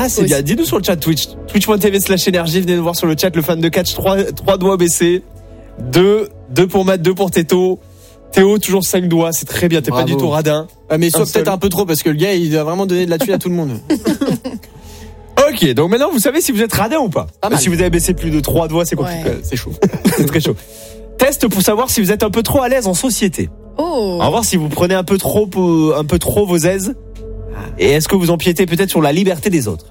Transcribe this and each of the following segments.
Ah, c'est bien. Dis-nous sur le chat Twitch. Twitch.tv/énergie. Venez nous voir sur le chat. Le fan de catch, 3 doigts baissés. 2 pour Matt, 2 pour Teto. Théo, toujours 5 doigts. C'est très bien. T'es Bravo. pas du tout radin. Mais soit peut-être un peu trop parce que le gars, il doit vraiment donner de la tuile à tout le monde. Ok, donc maintenant, vous savez si vous êtes radin ou pas. Pas mal. Si vous avez baissé plus de 3 doigts, c'est compliqué. Ouais. C'est chaud. C'est très chaud. Test pour savoir si vous êtes un peu trop à l'aise en société. Oh. On va voir si vous prenez un peu trop vos aises. Et est-ce que vous empiétez peut-être sur la liberté des autres?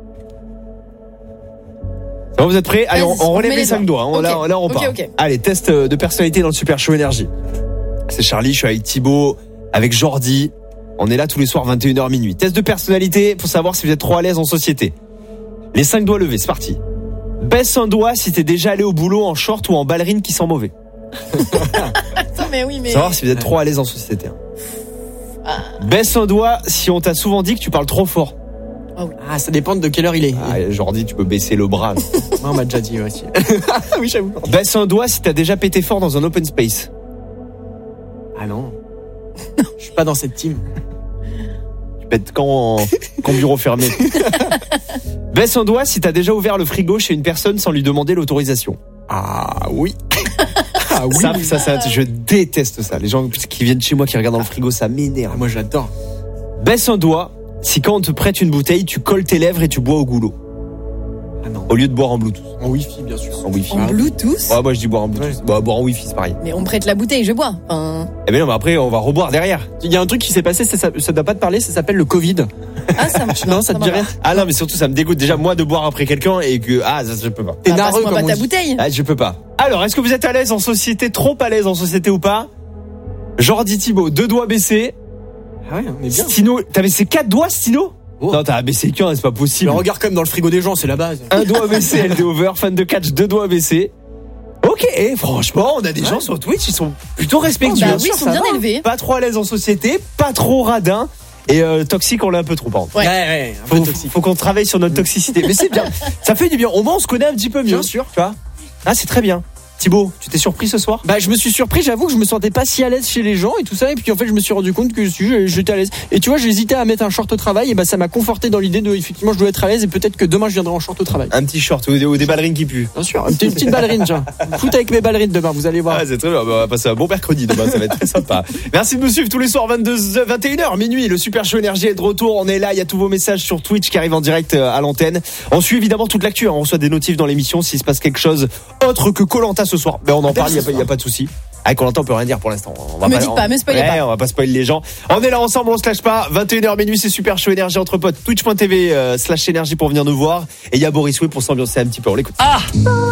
Bon, vous êtes prêts? Allez, on Vas-y, relève met les les 5 doigts. doigts. Là, on Ok, part. ok. Allez, test de personnalité dans le Super Show Énergie. C'est Charlie, je suis avec Thibaut, avec Jordi. On est là tous les soirs, 21h minuit. Test de personnalité pour savoir si vous êtes trop à l'aise en société. Les 5 doigts levés, c'est parti. Baisse un doigt si t'es déjà allé au boulot en short ou en ballerine qui sent mauvais. Attends, mais oui, mais. Savoir si vous êtes trop à l'aise en société. Baisse un doigt si on t'a souvent dit que tu parles trop fort. Ah, ça dépend de quelle heure il est. Ah, Jordi, tu peux baisser le bras. là. Moi, on m'a déjà dit aussi. Oui, j'avoue. Baisse un doigt si t'as déjà pété fort dans un open space. Ah non. Je suis pas dans cette team. Tu pètes quand bureau fermé. Baisse un doigt si t'as déjà ouvert le frigo chez une personne sans lui demander l'autorisation. Ah oui. Ah oui. Ça, je déteste ça. Les gens qui viennent chez moi qui regardent dans le frigo, ça m'énerve. Moi, j'adore. Baisse un doigt si quand on te prête une bouteille, tu colles tes lèvres et tu bois au goulot. Ah non. Au lieu de boire en Bluetooth. En Wi-Fi, bien sûr. En Wi-Fi. En Bluetooth. Ouais, moi je dis boire en Bluetooth. Ouais. Bah, boire en Wi-Fi, c'est pareil. Mais on me prête la bouteille, je bois. Enfin... Eh ben non, mais après, on va reboire derrière. Il y a un truc qui s'est passé, ça doit pas te parler, ça s'appelle le Covid. Ah, ça me. Non, ça te dit rien. Ah non, mais surtout, ça me dégoûte déjà, moi, de boire après quelqu'un et que, ça, je peux pas. T'es Bah, narreux passe-moi comme pas on ta dit. bouteille. Ah, je peux pas. Alors, est-ce que vous êtes à l'aise en société, trop à l'aise en société ou pas? Jordi Thibaut, 2 doigts baissés. Ah ouais, on est bien. Stino, t'as baissé 4 doigts, Stino? Oh. Non, t'as baissé qu'un, c'est pas possible. Le regard quand même dans le frigo des gens, c'est la base. Un doigt baissé, LD Over, fan de catch, 2 doigts baissés. Ok, franchement, on a des gens sur Twitch, ils sont plutôt respectueux. Bah oui, ils sont bien élevés. Pas trop à l'aise en société, pas trop radin. Et toxique, on l'a un peu trop, par contre. Ouais. Ouais, un peu toxique. Faut qu'on travaille sur notre toxicité. Mais c'est bien. Ça fait du bien. Au moins, on se connaît un petit peu mieux. Bien sûr. Tu vois? Ah, c'est très bien. Thibaut, tu t'es surpris ce soir? Bah, je me suis surpris, j'avoue que je me sentais pas si à l'aise chez les gens et tout ça. Et puis en fait, je me suis rendu compte que si, j'étais à l'aise. Et tu vois, j'hésitais à mettre un short au travail. Et bah, ça m'a conforté dans l'idée de, effectivement, je dois être à l'aise. Et peut-être que demain, je viendrai en short au travail. Un petit short ou des ballerines qui puent. Bien sûr, une petite ballerine, tiens. Foot avec mes ballerines demain, vous allez voir. Ah, c'est très bien. On va passer un bon mercredi demain. Ça va être très sympa. Merci de nous suivre tous les soirs, 21h, minuit. Le Super Show Énergie est de retour. On est là. Il y a tous vos messages sur Twitch qui arrivent en direct à l'antenne. On suit évidemment toute l'actu. On reçoit des notifs dans l'émission s'il se passe quelque chose autre que Koh-Lanta ce soir. Ben, on en parle. Il y a pas de souci. Avec Koh-Lanta, on peut rien dire pour l'instant. Me dites pas, me spoilez pas. On va pas spoiler les gens. On est là ensemble, on se lâche pas. 21h minuit, c'est Super Show Énergie entre potes. Twitch.tv/énergie pour venir nous voir. Et il y a Boris Way pour s'ambiancer un petit peu. On l'écoute.